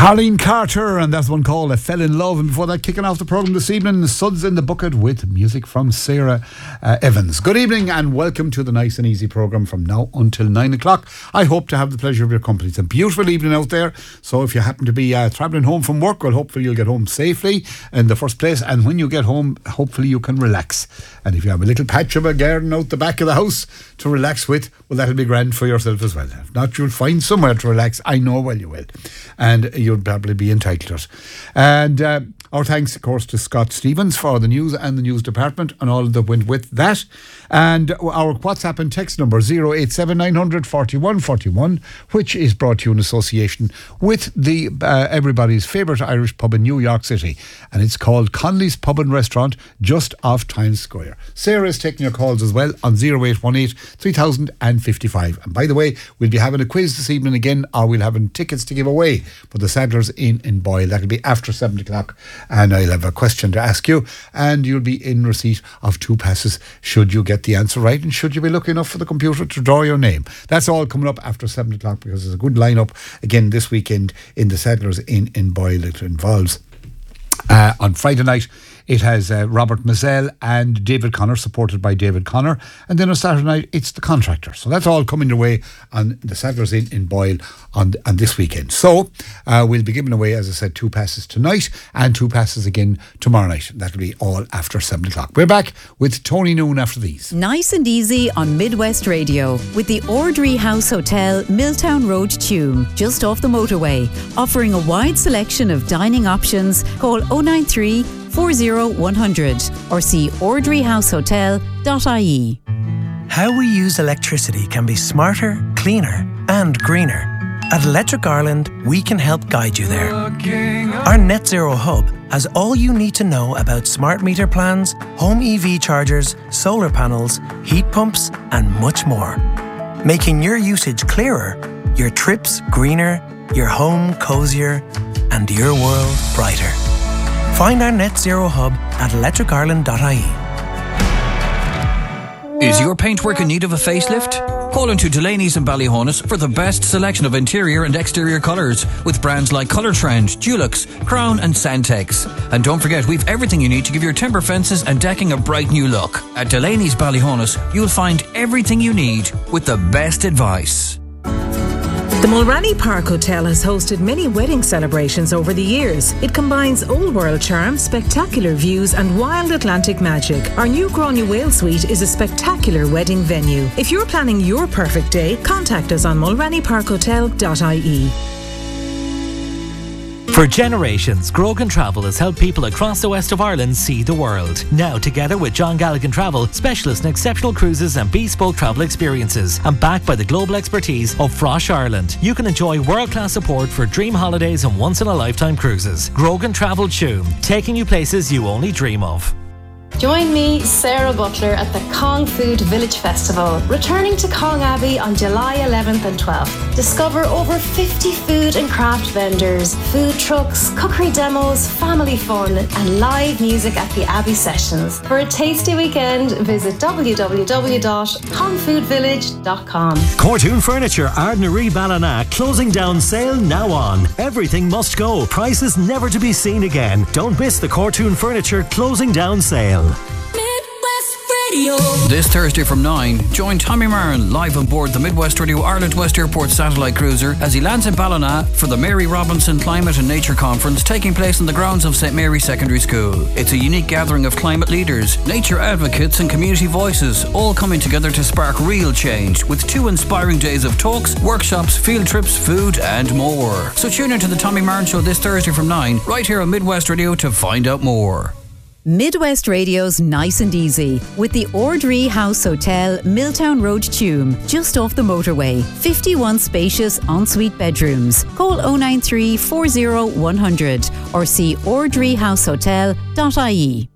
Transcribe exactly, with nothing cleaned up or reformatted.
Colleen Carter, and that's one called I Fell in Love. And before that, kicking off the programme this evening, Suds in the Bucket with music from Sarah uh, Evans. Good evening and welcome to the Nice and Easy programme from now until nine o'clock. I hope to have the pleasure of your company. It's a beautiful evening out there, so if you happen to be uh, travelling home from work, well, hopefully you'll get home safely in the first place, and when you get home, hopefully you can relax. And if you have a little patch of a garden out the back of the house to relax with, well, that'll be grand for yourself as well. If not, you'll find somewhere to relax. I know well you will. And you'll probably be entitled to it. And uh, our thanks, of course, to Scott Stevens for the news and the news department and all that went with that. And our WhatsApp and text number zero eight seven nine hundred forty-one forty-one, which is brought to you in association with the uh, everybody's favourite Irish pub in New York City, and it's called Conley's Pub and Restaurant, just off Times Square. Sarah is taking your calls as well on zero eight one eight three thousand fifty-five. And by the way, we'll be having a quiz this evening again, or we'll have tickets to give away for the Saddlers in in Boyle. That'll be after seven o'clock, and I'll have a question to ask you, and you'll be in receipt of two passes should you get the answer right, and should you be lucky enough for the computer to draw your name. That's all coming up after seven o'clock, because there's a good lineup again this weekend in the Saddlers in in Boyle. It involves uh, on Friday night it has uh, Robert Mazzell and David Connor, supported by David Connor. And then on Saturday night, it's the Contractor. So that's all coming your way on the Saddlers in, in Boyle on, on this weekend. So uh, we'll be giving away, as I said, two passes tonight and two passes again tomorrow night. That'll be all after seven o'clock. We're back with Tony Noon after these. Nice and Easy on Midwest Radio with the Ordry House Hotel, Milltown Road, Tuam, just off the motorway. Offering a wide selection of dining options. Call oh nine three, four oh one hundred or see ordry house hotel dot I E. How we use electricity can be smarter, cleaner and greener. At Electric Ireland, we can help guide you there. Our Net Zero Hub has all you need to know about smart meter plans, home E V chargers, solar panels, heat pumps and much more. Making your usage clearer, your trips greener, your home cosier and your world brighter. Find our Net Zero Hub at electric ireland dot I E. Is your paintwork in need of a facelift? Call into Delaney's in Ballyhonus for the best selection of interior and exterior colours with brands like Colour Trend, Dulux, Crown and Santex. And don't forget, we've everything you need to give your timber fences and decking a bright new look. At Delaney's Ballyhonus, you'll find everything you need with the best advice. The Mulranny Park Hotel has hosted many wedding celebrations over the years. It combines old world charm, spectacular views and wild Atlantic magic. Our new Grania Whale Suite is a spectacular wedding venue. If you're planning your perfect day, contact us on mulranny park hotel dot I E. For generations, Grogan Travel has helped people across the west of Ireland see the world. Now, together with John Galligan Travel, specialists in exceptional cruises and bespoke travel experiences, and backed by the global expertise of Frosh Ireland, you can enjoy world-class support for dream holidays and once-in-a-lifetime cruises. Grogan Travel Tuam, taking you places you only dream of. Join me, Sarah Butler, at the Cong Food Village Festival, returning to Cong Abbey on July eleventh and twelfth. Discover over fifty food and craft vendors, food trucks, cookery demos, family fun and live music at the Abbey Sessions. For a tasty weekend, visit w w w dot cong food village dot com. Cortoon Furniture, Ardnaree Ballina, closing down sale now on. Everything must go, prices never to be seen again. Don't miss the Cortoon Furniture closing down sale. This Thursday from nine, join Tommy Marin live on board the Midwest Radio Ireland West Airport satellite cruiser as he lands in Ballina for the Mary Robinson Climate and Nature Conference taking place in the grounds of Saint Mary's Secondary School. It's a unique gathering of climate leaders, nature advocates and community voices, all coming together to spark real change with two inspiring days of talks, workshops, field trips, food and more. So tune into the Tommy Marin Show this Thursday from nine, right here on Midwest Radio to find out more. Midwest Radio's Nice and Easy with the Ordry House Hotel, Milltown Road, Tuam, just off the motorway. fifty-one spacious ensuite bedrooms. Call oh nine three, four oh one hundred or see ordry house hotel dot I E.